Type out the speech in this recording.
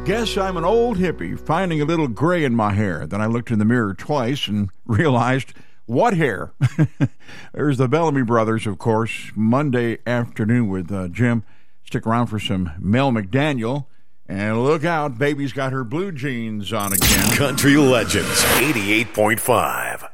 Guess I'm an old hippie, finding a little gray in my hair. Then I looked in the mirror twice and realized, what hair? There's the Bellamy Brothers, of course, Monday afternoon with Jim. Stick around for some Mel McDaniel. And look out, baby's got her blue jeans on again. Country Legends 88.5.